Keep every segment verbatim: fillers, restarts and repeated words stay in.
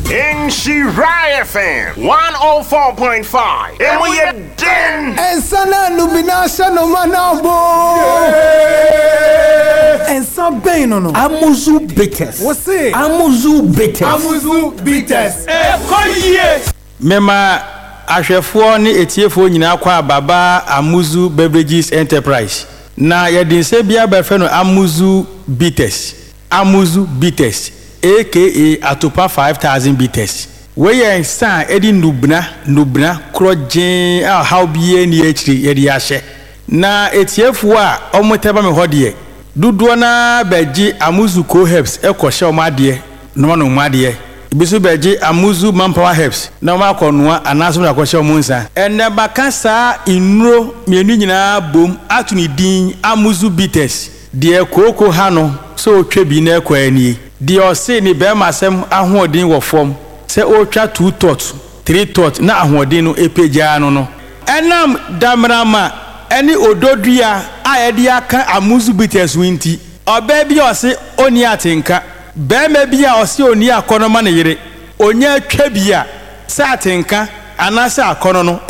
in Shirai F M one oh four point five. And we are den. And sana nubinasha no manabo. And some pain no. Amuzu Bitters. What's it? Amuzu Bitters. Amuzu Bitters. Eh, koye. Mema ahwefo ne etiefo nyina kwa baba Amuzu Beverages Enterprise. Na yedinse bia befe no Amuzu Bitters. Amuzu Bitters aka Atopa five thousand bitters. We yen san edi nubna nubna krojen a how bie ni achiri yedi ahye. Na etiefo a omoteba me hodie. Duduo na beji Amuzu Co Herbs ekoshe omade no no omade. Ibisu beji Amuzu Manpower Herbs na ma konoa anaso na kwahye omunsa enne bakasa inro mienu nyina bom atuni din Amuzu Bitters de koko ha no so twabi na ekwani de ose ni be masem ahoodin wo fom se o twa two tot three tot na ahoodin no epeja no no enam damrama eni ododua a yede aka Amuzu Bitters winti oba bi ose oni atenka bema bia ose oni akonoma ne yire onya twa bia satenka anasa akono no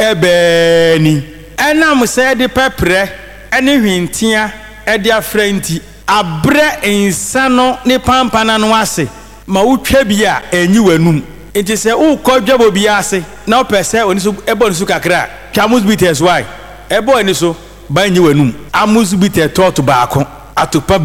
ebe ni enam se de pepre eni hwintia ede afrenti abre insano ne pampana no ase ma wotwa bia enyi wanum enti se ukwadwabo bia ase na opese oni so ebo nsu kakra Amuzu Bitters why ebo ni so ba enyi wanum Amuzu Bitters tot baako atopa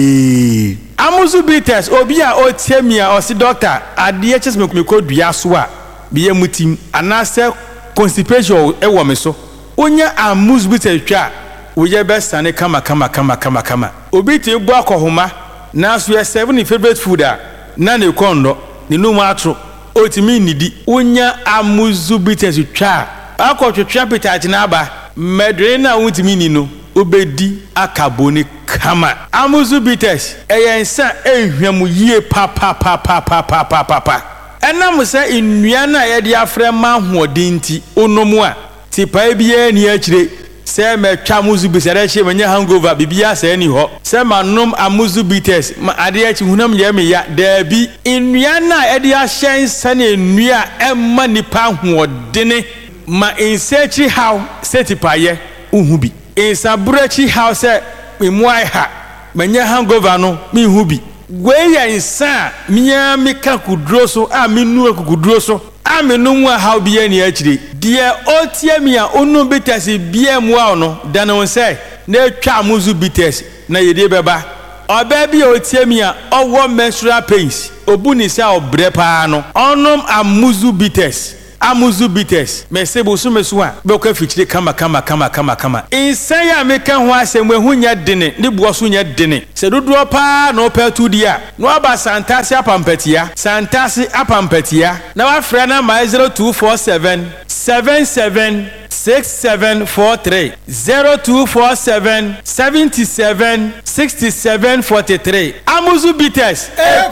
bebre Amuzu Bitters obi a otiemia osi doctor ade chese me kodua so a biye mutim anase constipation e wo me so onya Amuzu Bitters twa oye besta ne kama kama kama kama kama obi ti gbo akohoma na so ye seven favorite food a na ne kondo ne no matro otimi nidi onya Amuzu Bitters twa akotwetwa pitati na aba medre na otimi ni no obedi akaboni kama Amuzu Bitters eyensa ehwam yie pa pa pa pa pa pa pa pa pa enam se nnua na ye de afre ma hoodinti onomu a tipa bia ni akire se me twa Amuzu Bitters re menye hangover bibia se ni ho se manom Amuzu Bitters ma ade achi hunam ye me ya da bi nnua na ye de ahyen sane nnua emma nipa hoodene ma insechi how setipa ye uhu bi insabrechi how se memuai ha menye hangover no mi hubi gweya insa miya mika kudro so a minu akudro so a menu a how bia ni akire de otie mi a onu Bitters bia mu a no dana say na twa Amuzu Bitters na yede beba oba bia otie mi a owo menstrual pains obuni se obre pa no onom Amuzu Bitters Amuzu Bitters mesebo so meso a be ko fichire kama kama kama kama kama insan ya meka ho asem ehu nya dene ne buo so nya dene se dodo pa no pa tu dia no aba santase apampatia santase apampatia na wa fra na ma zero two four seven seven seven six seven four three zero two four seven seven seven six seven four three Amuzu Bitters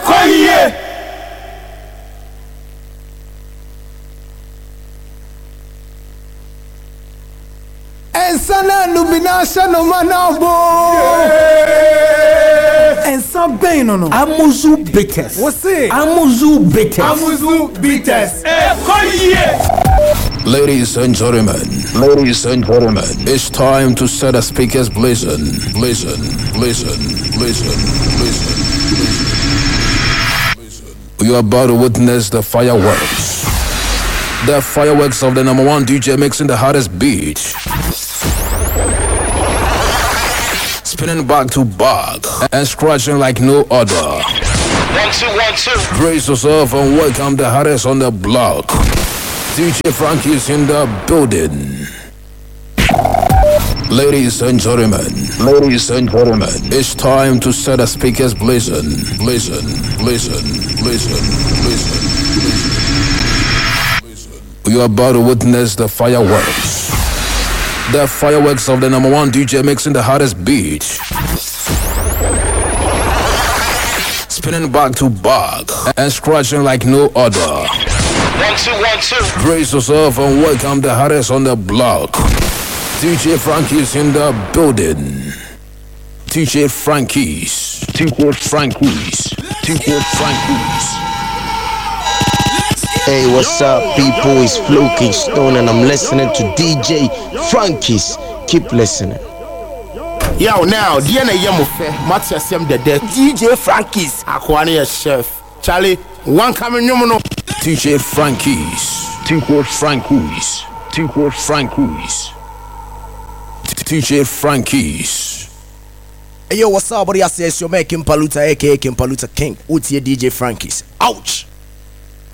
ekoye. And sana nubinasha no manabo. And some pain no. Amuzu Bitters. What's it? Amuzu Bitters. Amuzu Bitters. Eh, koye. Ladies and gentlemen, ladies and gentlemen, it's time to set the speakers blazing, blazing, blazing, blazing, blazing, blazing. You are about to witness the fireworks. The fireworks of the number one D J mixing the hottest beat. Spinning back to back and scratching like no other. One, two, one, two. Brace yourself and welcome the hottest on the block. D J Frankie's in the building. Ladies and gentlemen, ladies and gentlemen, it's time to set the speakers blazing, blazing, blazing, blazing, blazing, blazing. You are about to witness the fireworks. The fireworks of the number one D J mixing the hottest beat. Spinning back to back and scratching like no other. One, two, one, two. Brace yourself and welcome the hottest on the block. D J Frankie's in the building. D J Frankie's. D J Frankie's. D J Frankie's. Hey, what's up, people? It's Floki Stone, and I'm listening to D J Frankie's. Keep listening. Yo, now, D N A Yamufe, Matthias Yam the dead. D J Frankie's. Aquania chef. Charlie, one coming, you know. D J Frankie's. Tinko Frankie's. Tinko Frankie's. D J Frankie's. Hey, yo, what's up, buddy? I say it's your man Kim Paluta, aka Kim Paluta King. What's your D J Frankie's? Ouch!